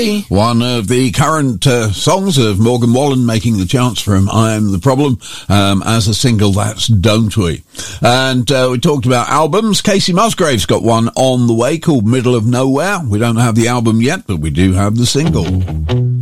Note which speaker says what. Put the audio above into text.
Speaker 1: One of the current songs of Morgan Wallen making the chance from I Am the Problem as a single, that's Don't We. And we talked about albums. Casey Musgrave's got one on the way called Middle of Nowhere. We don't have the album yet, but we do have the single.